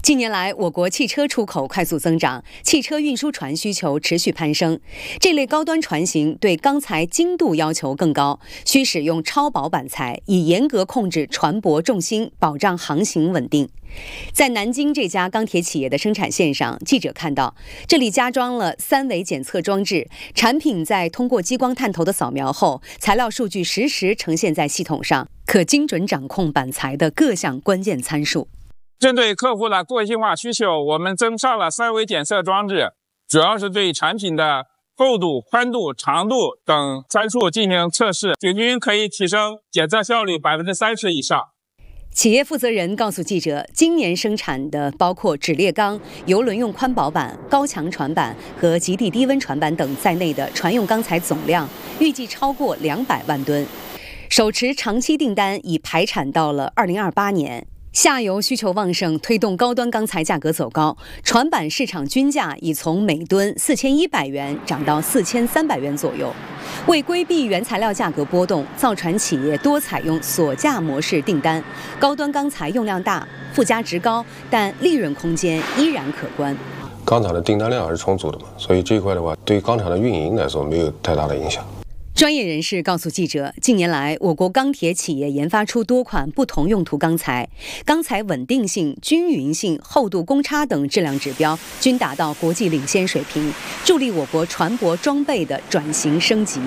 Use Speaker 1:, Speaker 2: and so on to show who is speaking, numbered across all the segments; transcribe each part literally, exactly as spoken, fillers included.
Speaker 1: 近年来，我国汽车出口快速增长，汽车运输船需求持续攀升。这类高端船型对钢材精度要求更高，需使用超薄板材，以严格控制船舶重心，保障航行稳定。在南京这家钢铁企业的生产线上，记者看到，这里加装了三维检测装置，产品在通过激光探头的扫描后，材料数据实时呈现在系统上，可精准掌控板材的各项关键参数。
Speaker 2: 针对客户的个性化需求，我们增上了三维检测装置，主要是对产品的厚度、宽度、长度等参数进行测试，平均可以提升检测效率 百分之三十 以上。
Speaker 1: 企业负责人告诉记者，今年生产的包括酯裂钢、油轮用宽薄板、高强船板和极地低温船板等在内的船用钢材总量预计超过两百万吨，手持长期订单已排产到了二零二八年。下游需求旺盛，推动高端钢材价格走高，船板市场均价已从每吨四千一百元涨到四千三百元左右。为规避原材料价格波动，造船企业多采用锁价模式订单，高端钢材用量大，附加值高，但利润空间依然可观。
Speaker 3: 钢厂的订单量还是充足的嘛，所以这一块的话，对于钢厂的运营来说没有太大的影响。
Speaker 1: 专业人士告诉记者，近年来，我国钢铁企业研发出多款不同用途钢材，钢材稳定性、均匀性、厚度、公差等质量指标均达到国际领先水平，助力我国船舶装备的转型升级。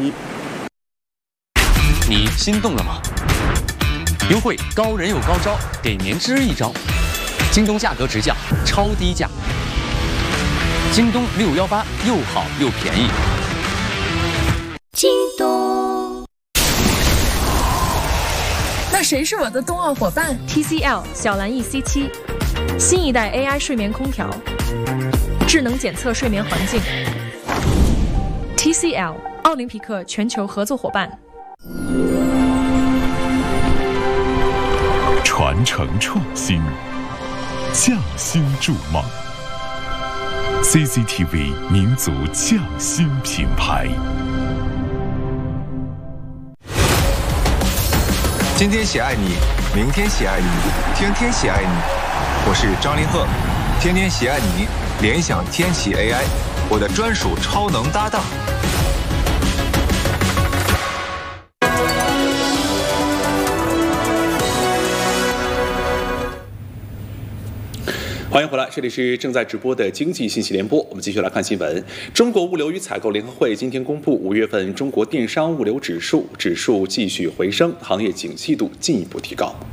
Speaker 4: 你心动了吗？优惠高人有高招，给您支一招。京东价格直降，超低价。京东六一八又好又便宜。
Speaker 5: 京东，那谁是我的冬奥伙伴
Speaker 6: ？T C L 小蓝 E C 七，新一代 A I 睡眠空调，智能检测睡眠环境。T C L 奥林匹克全球合作伙伴。
Speaker 7: 传承创新，匠心筑梦。C C T V 民族匠心品牌。
Speaker 8: 今天喜爱你，明天喜爱你，天天喜爱你。我是张凌赫，天天喜爱你，联想天启 A I， 我的专属超能搭档。
Speaker 9: 欢迎回来，这里是正在直播的经济信息联播。我们继续来看新闻。中国物流与采购联合会今天公布五月份中国电商物流指数，指数继续回升，行业景气度进一步提高。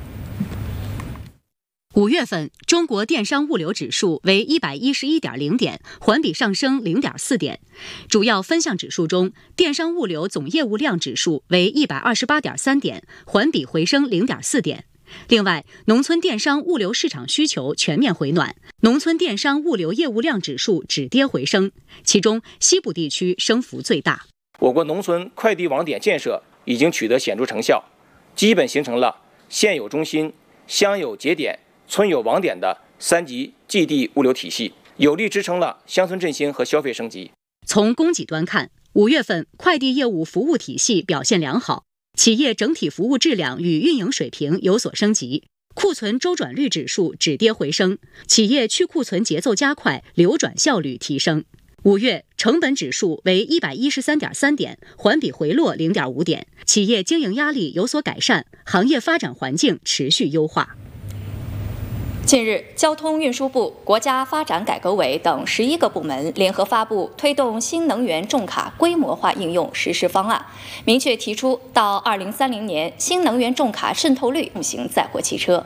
Speaker 10: 五月份中国电商物流指数为一百一十一点零点，环比上升零点四点。主要分项指数中，电商物流总业务量指数为一百二十八点三点，环比回升零点四点。另外，农村电商物流市场需求全面回暖，农村电商物流业务量指数止跌回升，其中西部地区升幅最大。
Speaker 11: 我国农村快递网点建设已经取得显著成效，基本形成了县有中心、乡有节点、村有网点的三级寄递物流体系，有力支撑了乡村振兴和消费升级。
Speaker 10: 从供给端看，五月份快递业务服务体系表现良好，企业整体服务质量与运营水平有所升级，库存周转率指数止跌回升，企业去库存节奏加快，流转效率提升。五月成本指数为一百一十三点三点，环比回落零点五点，企业经营压力有所改善，行业发展环境持续优化。
Speaker 12: 近日，交通运输部、国家发展改革委等十一个部门联合发布推动新能源重卡规模化应用实施方案，明确提出到二零三零年新能源重卡渗透率共行载货汽车。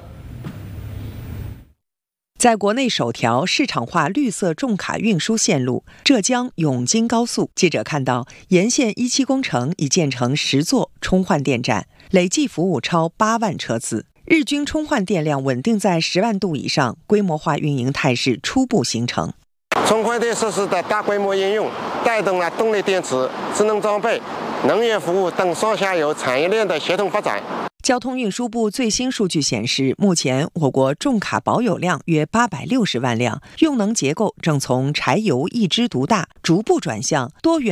Speaker 13: 在国内首条市场化绿色重卡运输线路浙江永金高速，记者看到沿线一期工程已建成十座充换电站，累计服务超八万车次。日均充换电量稳定在十万度以上，规模化运营态势初步形成。
Speaker 14: 充换电设施的大规模应用，带动了动力电池、智能装备、能源服务等上下游产业链的协同发展。
Speaker 13: 交通运输部最新数据显示，目前我国重卡保有量约八百六十万辆，用能结构正从柴油一枝独大逐步转向多元